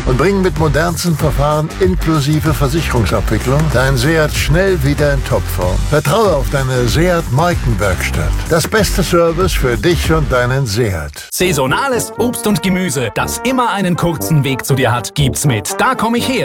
und bringen mit modernsten Verfahren inklusive Versicherungsabwicklung dein Seat schnell wieder in Topform. Vertraue auf deine Seat Markenwerkstatt. Das beste Service für dich und deinen Seat. Saisonales Obst und Gemüse, das immer einen kurzen Weg zu dir hat, gibt's mit Da komm ich her.